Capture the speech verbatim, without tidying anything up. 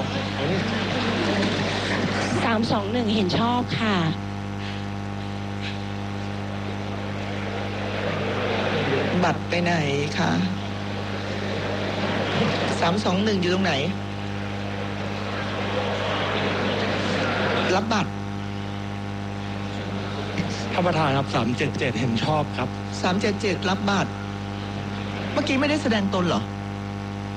สามสองหนึ่งเห็นชอบค่ะบัตรไปไหนคะสามสองหนึ่งอยู่ตรงไหนรับบัตรท่านประธานครับสามเจ็ดเจ็ดเห็นชอบครับสามเจ็ดเจ็ดรับบัตรเมื่อกี้ไม่ได้แสดงตนเหรอ